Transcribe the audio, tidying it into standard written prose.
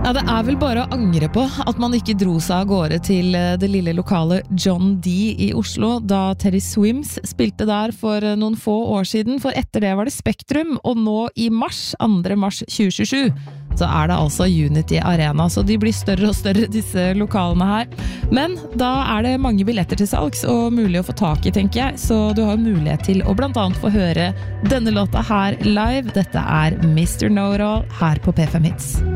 Ja, det vel bare å angre på at man ikke dro seg av gårde til det lille lokale John D i Oslo da Teddy Swims spilte der for noen få år siden, for etter det var det Spektrum, og nå i mars, 2. mars 2027, så det altså Unity Arena, så de blir større og større disse lokalene her. Men da det mange billetter til salgs og mulig å få tak i, tenker jeg, så du har mulighet til å blant annet få høre denne låta her live. Dette Mr. Know-It-All her på P5 Hits.